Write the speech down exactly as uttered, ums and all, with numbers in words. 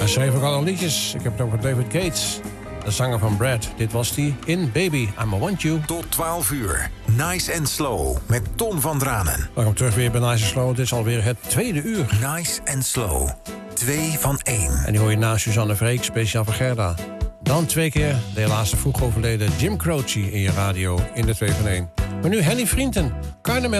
Hij schreef ook alle liedjes. Ik heb het over David Gates, de zanger van Brad. Dit was die in Baby, I'ma Want You. Tot twaalf uur. Nice and Slow met Ton van Dranen. Welkom terug weer bij Nice and Slow. Dit is alweer het tweede uur. Nice and Slow. Twee van één. En die hoor je na Suzanne Vreek, speciaal voor Gerda. Dan twee keer de helaas vroeg overleden Jim Croce in je radio in de twee van één. Maar nu Henny Vrienden, Carnamel.